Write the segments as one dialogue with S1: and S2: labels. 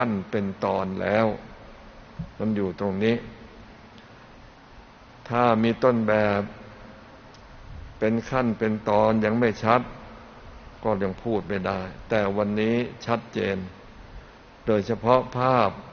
S1: ขั้นเป็นตอนแล้วมันอยู่ตรงนี้ถ้ามีต้นแบบเป็นขั้นเป็นตอนยังไม่ชัดก็ยังพูดไม่ได้แต่วันนี้ชัดเจนโดยเฉพาะภาพ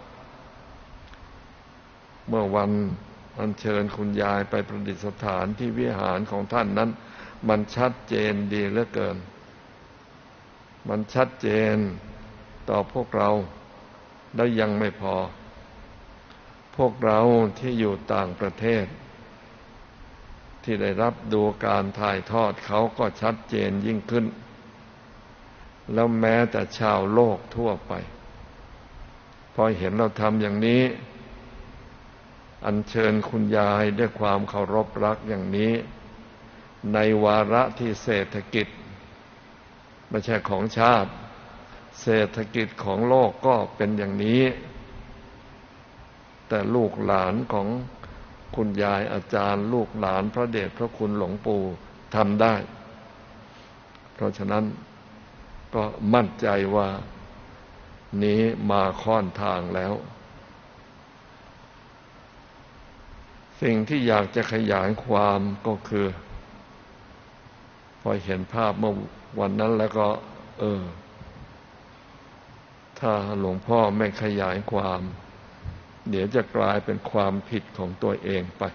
S1: เมื่อวันอัญเชิญคุณยายไปประดิษฐานที่วิหารของท่านนั้นมันชัดเจนดีเหลือเกินมันชัดเจนต่อพวกเราและยังไม่พอพวกเราที่อยู่ต่างประเทศที่ได้รับดูการถ่ายทอดเขาก็ชัดเจนยิ่งขึ้นแล้วแม้แต่ชาวโลกทั่วไปพอเห็นเราทำอย่างนี้อัญเชิญคุณยายด้วยความเคารพรักอย่างนี้ในวาระที่เศรษฐกิจไม่ใช่ของชาติเศรษฐกิจของโลกก็เป็นอย่างนี้แต่ลูกหลานของคุณยายอาจารย์ลูกหลานพระเดชพระคุณหลวงปู่ทำได้เพราะฉะนั้นก็มั่นใจว่านี้มาค่อนทางแล้วสิ่งที่อยากจะขยายความก็คือพอเห็นภาพเมื่อวันนั้นแล้วก็ถ้าหลวงพ่อไม่ขยายความเดี๋ยวจะกลายเป็นความผิดของตัวเองไป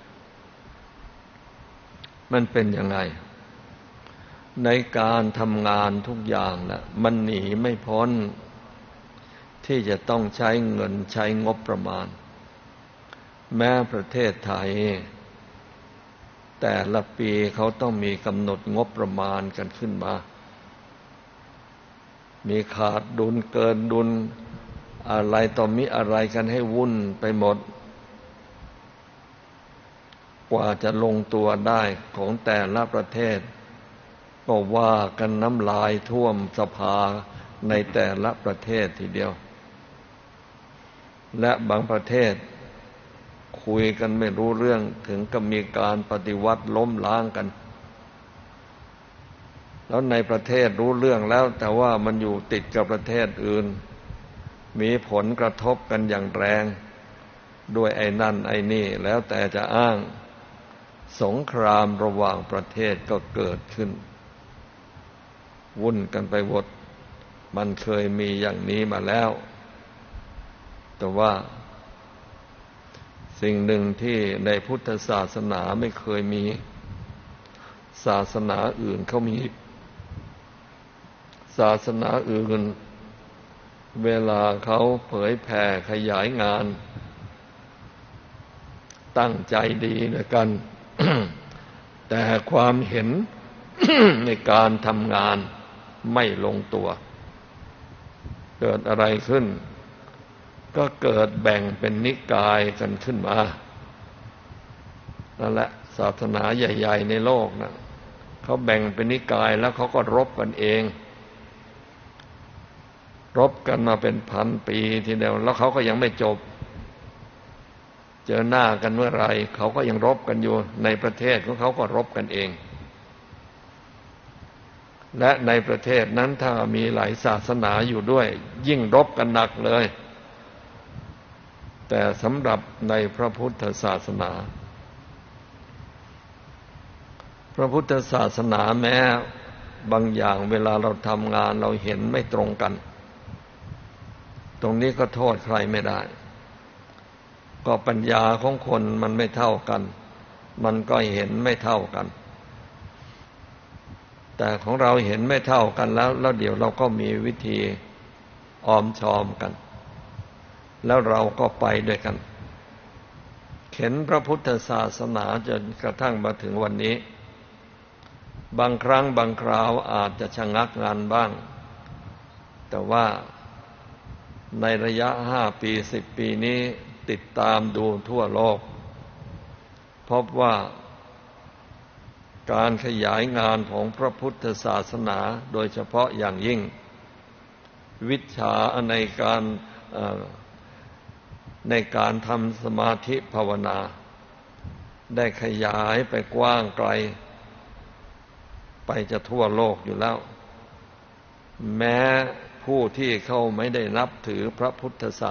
S1: มันเป็นยังไงในการทำงานทุกอย่างนะมันหนีไม่พ้นที่จะต้องใช้เงินใช้งบประมาณแม้ประเทศไทยแต่ละปีเขาต้องมีกำหนดงบประมาณกันขึ้นมามีขาดดุลเกินดุลอะไรต่อมีอะไรกันให้วุ่นไปหมดกว่าจะลงตัวได้ของแต่ละประเทศก็ว่ากันน้ำลายท่วมสภาในแต่ละประเทศทีเดียวและบางประเทศคุยกันไม่รู้เรื่องถึงกับมีการปฏิวัติล้มล้างกันแล้วในประเทศรู้เรื่องแล้วแต่ว่ามันอยู่ติดกับประเทศอื่นมีผลกระทบกันอย่างแรงด้วยไอ้นั่นไอ้นี่แล้วแต่จะอ้างสงครามระหว่างประเทศก็เกิดขึ้นวุ่นกันไปหมดมันเคยมีอย่างนี้มาแล้วแต่ว่าสิ่งหนึ่งที่ในพุทธศาสนาไม่เคยมีศาสนาอื่นเขามีศาสนาอื่นเวลาเขาเผยแผ่ขยายงานตั้งใจดีด้วยกัน แต่ความเห็น ในการทำงานไม่ลงตัวเกิดอะไรขึ้นก็เกิดแบ่งเป็นนิกายกันขึ้นมานั่นแหละศาสนาใหญ่ๆในโลกนะเขาแบ่งเป็นนิกายแล้วเขาก็รบกันเองรบกันมาเป็นพันปีทีเดียวแล้วเขาก็ยังไม่จบเจอหน้ากันเมื่อไรเขาก็ยังรบกันอยู่ในประเทศของเขาก็รบกันเองและในประเทศนั้นถ้ามีหลายศาสนาอยู่ด้วยยิ่งรบกันหนักเลยแต่สำหรับในพระพุทธศาสนาพระพุทธศาสนาแม้บางอย่างเวลาเราทำงานเราเห็นไม่ตรงกันตรงนี้ก็โทษใครไม่ได้ก็ปัญญาของคนมันไม่เท่ากันมันก็เห็นไม่เท่ากันแต่ของเราเห็นไม่เท่ากันแล้วเดี๋ยวเราก็มีวิธีออมชอมกันแล้วเราก็ไปด้วยกันเข็นพระพุทธศาสนาจนกระทั่งมาถึงวันนี้บางครั้งบางคราวอาจจะชะงักงานบ้างแต่ว่าในระยะ5 ปี 10 ปีนี้ติดตามดูทั่วโลกพบว่าการขยายงานของพระพุทธศาสนาโดยเฉพาะอย่างยิ่งวิชาในการทำสมาธิภาวนาได้ขยายไปกว้างไกลไปจะทั่วโลกอยู่แล้วแม้ผู้ที่เขาไม่ได้นับถือพระพุทธศาสนา